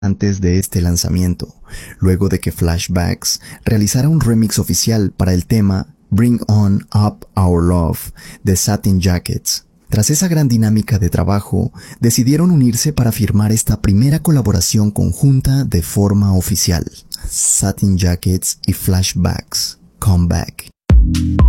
antes de este lanzamiento, luego de que Flashbacks realizara un remix oficial para el tema Bring On Up Our Love de Satin Jackets. Tras esa gran dinámica de trabajo, decidieron unirse para firmar esta primera colaboración conjunta de forma oficial. Satin Jackets y Flashbacks Come Back.